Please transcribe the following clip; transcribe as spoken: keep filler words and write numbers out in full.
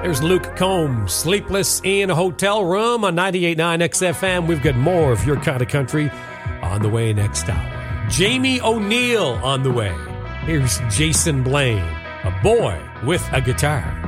There's Luke Combs, Sleepless in a Hotel Room on ninety-eight point nine X F M. We've got more of your kind of country on the way next hour. Jamie O'Neill on the way. Here's Jason Blaine, A Boy with a Guitar.